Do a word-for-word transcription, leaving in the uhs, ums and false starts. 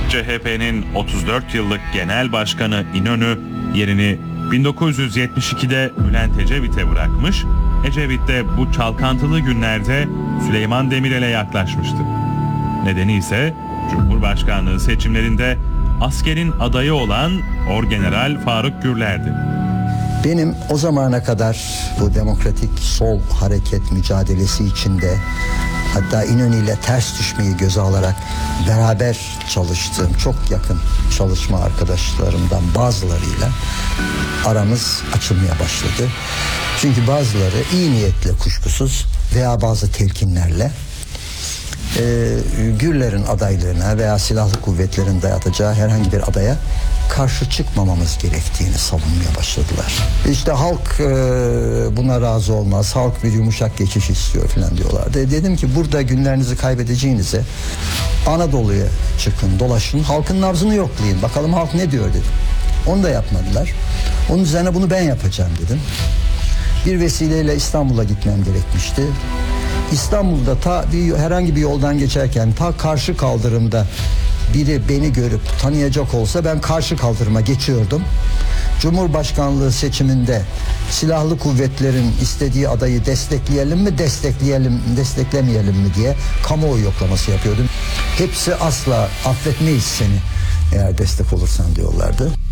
C H P'nin otuz dört yıllık genel başkanı İnönü yerini bin dokuz yüz yetmiş ikide Bülent Ecevit'e bırakmış, Ecevit de bu çalkantılı günlerde Süleyman Demirel'e yaklaşmıştı. Nedeni ise Cumhurbaşkanlığı seçimlerinde askerin adayı olan Orgeneral Faruk Gürler'di. Benim o zamana kadar bu demokratik sol hareket mücadelesi içinde, hatta İnönü ile ters düşmeyi göze alarak beraber çalıştığım çok yakın çalışma arkadaşlarımdan bazılarıyla aramız açılmaya başladı. Çünkü bazıları iyi niyetle, kuşkusuz veya bazı telkinlerle e, Gürler'in adaylığına veya silahlı kuvvetlerin dayatacağı herhangi bir adaya karşı çıkmamamız gerektiğini savunmaya başladılar. İşte halk e, buna razı olmaz, halk bir yumuşak geçiş istiyor falan diyorlardı. Dedim ki burada günlerinizi kaybedeceğinize Anadolu'ya çıkın, dolaşın, halkın nabzını yoklayın, bakalım halk ne diyor dedim. Onu da yapmadılar. Onun üzerine bunu ben yapacağım dedim. Bir vesileyle İstanbul'a gitmem gerekmişti. İstanbul'da ta bir, herhangi bir yoldan geçerken ta karşı kaldırımda biri beni görüp tanıyacak olsa ben karşı kaldırıma geçiyordum. Cumhurbaşkanlığı seçiminde silahlı kuvvetlerin istediği adayı destekleyelim mi, destekleyelim, desteklemeyelim mi diye kamuoyu yoklaması yapıyordum. Hepsi asla affetmeyiz seni eğer destek olursan diyorlardı.